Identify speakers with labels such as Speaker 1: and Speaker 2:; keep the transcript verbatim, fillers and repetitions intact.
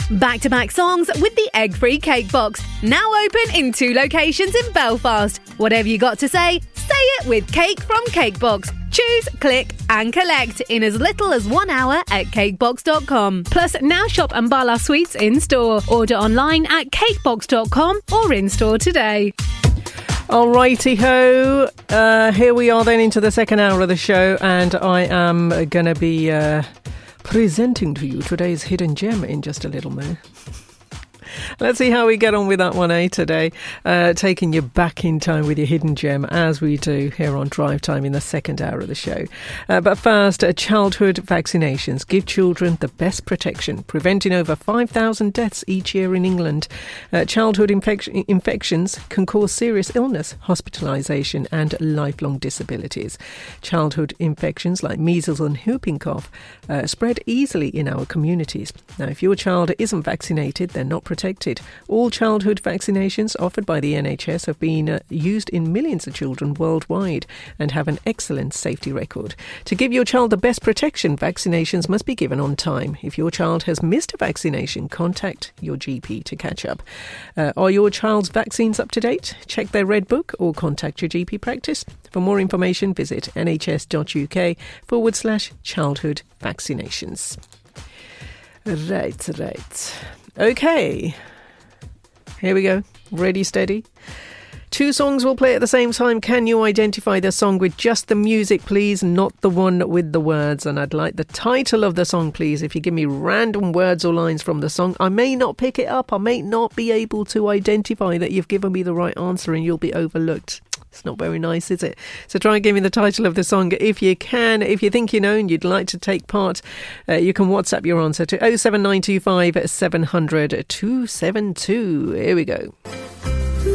Speaker 1: Back-to-back songs with the egg-free cake box. Now open in two locations in Belfast. Whatever you got to say, say it with Cake from Cakebox. Choose, click and collect in as little as one hour at cakebox dot com. Plus, now shop Ambala Sweets in-store. Order online at cakebox dot com or in-store today.
Speaker 2: Alrighty-ho. Uh, here we are then into the second hour of the show, and I am going to be uh, presenting to you today's hidden gem in just a little minute. Let's see how we get on with that one, eh, today. Uh, taking you back in time with your hidden gem, as we do here on Drive Time in the second hour of the show. Uh, but first, uh, childhood vaccinations give children the best protection, preventing over five thousand deaths each year in England. Uh, childhood infec- infections can cause serious illness, hospitalisation and lifelong disabilities. Childhood infections like measles and whooping cough uh, spread easily in our communities. Now, if your child isn't vaccinated, they're not protected. All childhood vaccinations offered by the N H S have been uh, used in millions of children worldwide and have an excellent safety record. To give your child the best protection, vaccinations must be given on time. If your child has missed a vaccination, contact your G P to catch up. Uh, are your child's vaccines up to date? Check their red book or contact your G P practice. For more information, visit nhs.uk forward slash childhood vaccinations. Right, right. Okay, here we go. Ready, steady. Two songs will play at the same time. Can you identify the song with just the music, please? Not the one with the words. And I'd like the title of the song, please. If you give me random words or lines from the song, I may not pick it up. I may not be able to identify that you've given me the right answer and you'll be overlooked. It's not very nice, is it? So try and give me the title of the song if you can. If you think you know and you'd like to take part, uh, you can WhatsApp your answer to oh seven nine two five seven hundred two seven two. Here we go.